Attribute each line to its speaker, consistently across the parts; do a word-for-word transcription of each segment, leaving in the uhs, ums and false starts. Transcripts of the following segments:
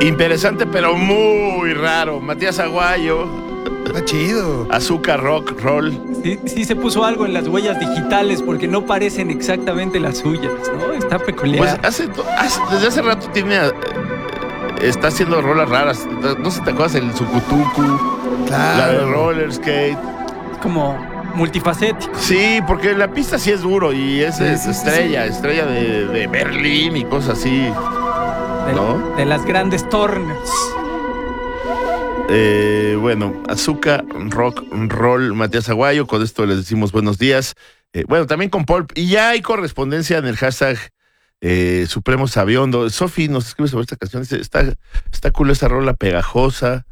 Speaker 1: Interesante, pero muy raro. Matías Aguayo.
Speaker 2: Está chido.
Speaker 1: Azúcar, rock, roll.
Speaker 3: Sí, sí se puso algo en las huellas digitales porque no parecen exactamente las suyas, ¿no? Está peculiar.
Speaker 1: Pues hace, hace desde hace rato tiene eh, está haciendo rolas raras. No sé si te acuerdas el Sucutucu,
Speaker 2: Claro.
Speaker 1: la de roller skate.
Speaker 3: Es como multifacético.
Speaker 1: Sí, porque la pista sí es duro y es,
Speaker 2: Sí,
Speaker 1: es
Speaker 2: sí, sí,
Speaker 1: estrella, estrella de, de Berlín y cosas así.
Speaker 3: De,
Speaker 1: ¿No?
Speaker 3: de las grandes tornes.
Speaker 1: Eh, bueno, Azúcar, rock, roll, Matías Aguayo. Con esto les decimos buenos días. Eh, bueno, también con Paul. Y ya hay correspondencia en el hashtag eh, Supremo Sabiondo. Sofi nos escribe sobre esta canción. Dice, está, está cool esa rola pegajosa.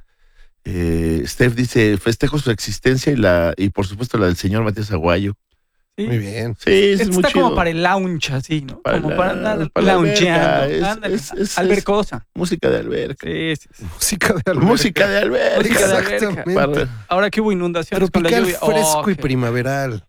Speaker 1: Eh, Steph dice, festejo su existencia y la y por supuesto la del señor Matías Aguayo.
Speaker 3: ¿Sí?
Speaker 2: Muy bien.
Speaker 1: Sí, es
Speaker 3: Está
Speaker 1: muy
Speaker 3: como
Speaker 1: chido.
Speaker 3: para el lounge, así, ¿no?
Speaker 1: Para
Speaker 3: como
Speaker 1: la-
Speaker 3: para andar
Speaker 1: para la
Speaker 3: loungeando.
Speaker 1: alberca, es-
Speaker 3: Ándale,
Speaker 1: es- es-
Speaker 3: albercosa.
Speaker 1: Música de alberca.
Speaker 3: Sí, sí, sí.
Speaker 2: Música de alberca.
Speaker 1: Música de alberca.
Speaker 3: Música de alberca.
Speaker 2: Exactamente.
Speaker 1: Para-
Speaker 3: Ahora que hubo inundaciones con la
Speaker 2: Tropical,
Speaker 3: lluvia.
Speaker 2: fresco
Speaker 3: Oh,
Speaker 2: y
Speaker 3: qué-
Speaker 2: primaveral.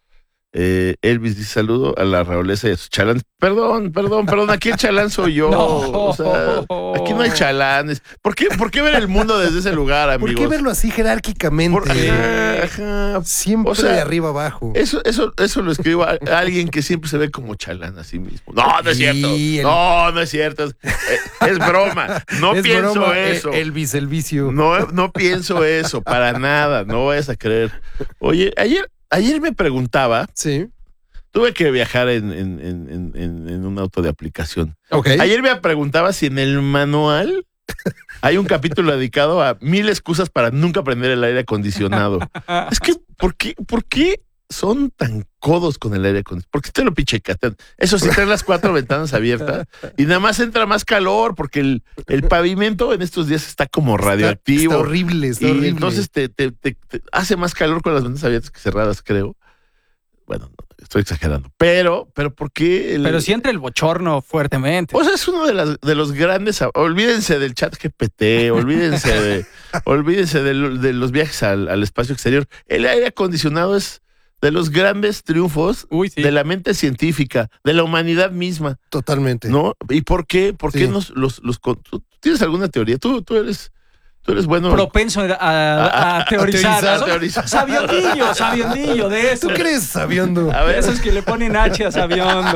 Speaker 1: Eh, Elvis dice saludo a la Raulesa y a sus chalán. Perdón, perdón, perdón, aquí el chalán soy yo.
Speaker 3: No.
Speaker 1: O sea, aquí no hay chalanes. ¿Por qué, ¿Por qué ver el mundo desde ese lugar, amigos?
Speaker 2: ¿Por qué verlo así jerárquicamente?
Speaker 1: Por- ajá, ajá.
Speaker 2: Siempre
Speaker 1: O sea,
Speaker 2: de arriba abajo.
Speaker 1: Eso, eso, eso lo escribo a a alguien que siempre se ve como chalán a sí mismo. No, no es cierto.
Speaker 2: Sí, el-
Speaker 1: No, no es cierto. Es, es broma. No
Speaker 2: Es
Speaker 1: pienso
Speaker 2: broma,
Speaker 1: eso.
Speaker 2: eh, Elvis, el vicio.
Speaker 1: No, no pienso eso, para nada. No vayas a creer. Oye, ayer, ayer me preguntaba.
Speaker 2: Sí.
Speaker 1: Tuve que viajar en, en, en, en, en un auto de aplicación.
Speaker 2: Ok.
Speaker 1: Ayer me preguntaba si en el manual hay un capítulo dedicado a mil excusas para nunca prender el aire acondicionado. Es que, ¿por qué, ¿por qué son tan codos con el aire acondicionado? ¿Por qué te lo pichecatean? Eso sí, traen las cuatro ventanas abiertas y nada más entra más calor porque el, el pavimento en estos días está como radioactivo.
Speaker 2: Está, está horrible, está
Speaker 1: y
Speaker 2: horrible.
Speaker 1: entonces te, te, te, te hace más calor con las ventanas abiertas que cerradas, creo. Bueno, no, estoy exagerando. Pero, pero ¿por qué? El,
Speaker 3: Pero sí entra el bochorno fuertemente.
Speaker 1: O sea, es uno de, las, de los grandes. Olvídense del chat G P T, olvídense de, olvídense de, lo- de los viajes al, al espacio exterior. El aire acondicionado es de los grandes triunfos
Speaker 3: Uy, sí.
Speaker 1: de la mente científica, de la humanidad misma,
Speaker 2: Totalmente.
Speaker 1: ¿no? ¿Y por qué? ¿Por qué
Speaker 2: Sí.
Speaker 1: nos, los, los, con- ¿tú ¿Tienes alguna teoría? Tú, tú eres, tú eres bueno.
Speaker 3: Propenso a, a- a
Speaker 1: a
Speaker 3: teorizar.
Speaker 1: teorizar,
Speaker 3: ¿no?
Speaker 1: teorizar.
Speaker 3: Sabiondillo, sabiondillo de eso.
Speaker 2: ¿Tú crees, Sabiondo?
Speaker 1: A
Speaker 3: De
Speaker 1: ver,
Speaker 3: esos que le ponen H a Sabiondo.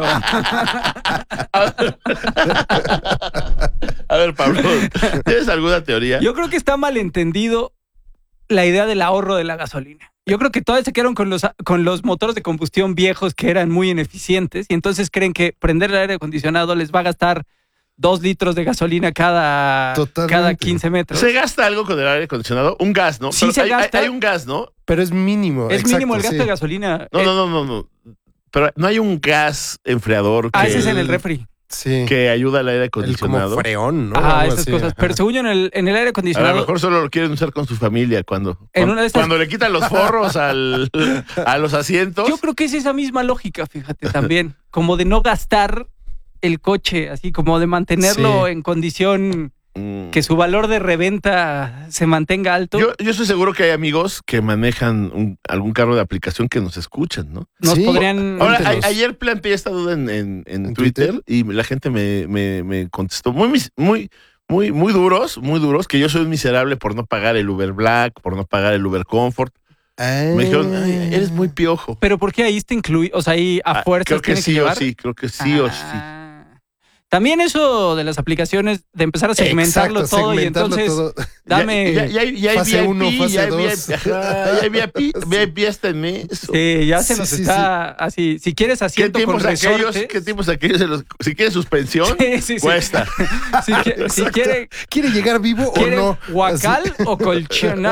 Speaker 1: a ver, Pablo, ¿tienes alguna teoría?
Speaker 3: Yo creo que está malentendido la idea del ahorro de la gasolina. Yo creo que todas se quedaron con los, con los motores de combustión viejos que eran muy ineficientes y entonces creen que prender el aire acondicionado les va a gastar dos litros de gasolina cada,
Speaker 2: Totalmente.
Speaker 3: cada quince metros.
Speaker 1: ¿Se gasta algo con el aire acondicionado? Un gas, ¿no?
Speaker 3: Sí
Speaker 1: Pero
Speaker 3: se
Speaker 1: hay, hay-
Speaker 3: gasta.
Speaker 1: hay un gas, ¿no?
Speaker 2: Pero es mínimo.
Speaker 3: Es
Speaker 2: exacto,
Speaker 3: mínimo el gasto
Speaker 2: sí.
Speaker 3: de gasolina.
Speaker 1: No,
Speaker 3: Eh,
Speaker 1: no, no, no, no. Pero no hay un gas enfriador que,
Speaker 3: Ah, ese es en el refri.
Speaker 2: Sí.
Speaker 1: que ayuda al aire
Speaker 2: El como
Speaker 1: acondicionado.
Speaker 2: freón, ¿no?
Speaker 3: Ah,
Speaker 2: Algo
Speaker 3: esas
Speaker 2: así,
Speaker 3: cosas.
Speaker 2: ajá.
Speaker 3: Pero según yo, en el, en el aire
Speaker 1: A lo
Speaker 3: acondicionado.
Speaker 1: mejor solo lo quieren usar con su familia cuando,
Speaker 3: En
Speaker 1: cuando,
Speaker 3: una de estas-
Speaker 1: cuando le quitan los forros al, a los asientos.
Speaker 3: Yo creo que es esa misma lógica, fíjate, también. Como de no gastar el coche, así como de mantenerlo
Speaker 2: Sí.
Speaker 3: en condición
Speaker 1: Mm.
Speaker 3: que su valor de reventa se mantenga alto.
Speaker 1: Yo, yo estoy seguro que hay amigos que manejan un- algún carro de aplicación que nos escuchan, ¿no?
Speaker 3: Nos
Speaker 2: Sí.
Speaker 3: podrían.
Speaker 1: Ahora, a-
Speaker 2: Cuéntenos.
Speaker 1: ayer planteé esta duda en, en- en
Speaker 2: ¿En
Speaker 1: Twitter,
Speaker 2: Twitter?
Speaker 1: y la gente me, me- me contestó muy, mis- muy, muy, muy duros, muy duros, que yo soy un miserable por no pagar el Uber Black, por no pagar el Uber Comfort.
Speaker 2: Ah.
Speaker 1: Me dijeron, "Ay, eres muy piojo.
Speaker 3: Pero ¿por qué ahí está incluido? O sea, ahí a
Speaker 1: Ah,
Speaker 3: fuerzas
Speaker 1: creo que
Speaker 3: tiene
Speaker 1: sí
Speaker 3: que
Speaker 1: o
Speaker 3: llevar.
Speaker 1: sí, creo que sí o sí.
Speaker 3: Ah. También eso de las aplicaciones, de empezar a segmentarlo
Speaker 2: Exacto,
Speaker 3: todo
Speaker 2: segmentarlo
Speaker 3: y entonces
Speaker 2: todo.
Speaker 3: dame.
Speaker 1: Ya, ya, ya, ya hay
Speaker 2: Fase
Speaker 1: V I P,
Speaker 2: uno, fase
Speaker 1: ya hay
Speaker 2: dos.
Speaker 1: V I P, ajá, ya hay V I P, V I P hasta en eso.
Speaker 3: Sí, ya se
Speaker 2: Sí,
Speaker 3: nos
Speaker 2: sí,
Speaker 3: está así. Si quieres
Speaker 1: ¿Qué
Speaker 3: asiento con
Speaker 1: tiempos aquellos?
Speaker 3: resortes.
Speaker 1: ¿Qué tiempos aquellos? en los- si quieres suspensión,
Speaker 3: Sí, sí, sí.
Speaker 1: cuesta.
Speaker 3: Si, qui- si
Speaker 2: Exacto.
Speaker 3: quiere,
Speaker 2: ¿Quiere llegar vivo o
Speaker 3: quiere
Speaker 2: no?
Speaker 3: guacal o colchón.